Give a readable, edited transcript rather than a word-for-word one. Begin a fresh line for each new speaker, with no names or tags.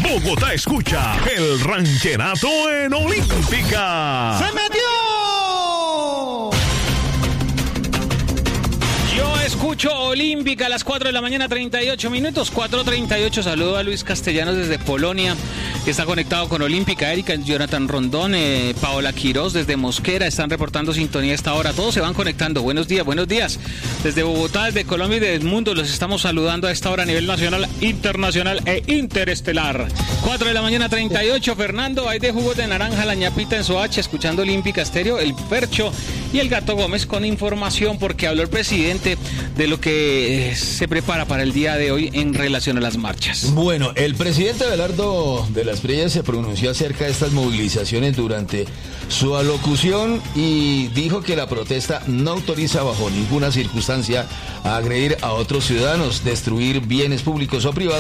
Bogotá escucha el rancherato en Olímpica.
¡Se metió!
Yo escucho Olímpica a las 4 de la mañana, 38 minutos, 4:38. Saludo a Luis Castellanos desde Polonia, que está conectado con Olímpica. Erika, Jonathan Rondón, Paola Quirós desde Mosquera están reportando sintonía a esta hora. Todos se van conectando. Buenos días, buenos días. Desde Bogotá, desde Colombia y desde el mundo los estamos saludando a esta hora a nivel nacional, internacional e interestelar. 4 de la mañana, 38. Fernando, hay de jugos de naranja, la ñapita en Soacha, escuchando Olímpica Estéreo, el Percho y el Gato Gómez con información, porque habló el presidente de lo que se prepara para el día de hoy en relación a las marchas.
Bueno, el presidente Abelardo de las Prias se pronunció acerca de estas movilizaciones durante su alocución y dijo que la protesta no autoriza bajo ninguna circunstancia a agredir a otros ciudadanos, destruir bienes públicos o privados